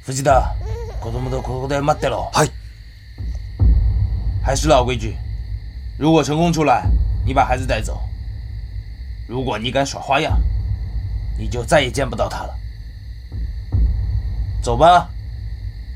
藤田、子供都ここで待ってろ。 嗨， 还是老规矩，如果成功出来，你把孩子带走；如果你敢耍花样，你就再也见不到他了。走吧。